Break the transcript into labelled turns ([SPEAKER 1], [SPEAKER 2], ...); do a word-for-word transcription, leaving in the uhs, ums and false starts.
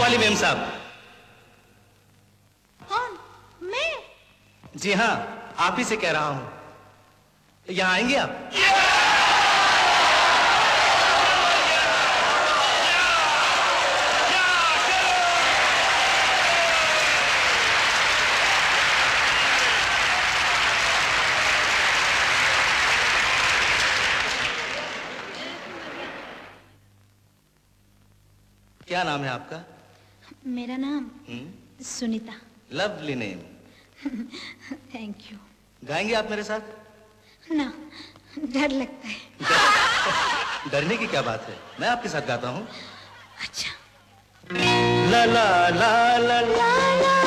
[SPEAKER 1] वाली मेम साहब।
[SPEAKER 2] कौन? मैं?
[SPEAKER 1] जी हाँ, आप ही से कह रहा हूं। यहाँ आएंगे आप? क्या नाम है आपका?
[SPEAKER 2] मेरा नाम
[SPEAKER 1] हुँ?
[SPEAKER 2] Sunita.
[SPEAKER 1] Lovely name.
[SPEAKER 2] Thank you.
[SPEAKER 1] गाएंगे आप मेरे साथ?
[SPEAKER 2] ना, डर लगता है।
[SPEAKER 1] डरने की क्या बात है, मैं आपके साथ गाता हूँ।
[SPEAKER 2] अच्छा।
[SPEAKER 1] ला ला ला ला ला ला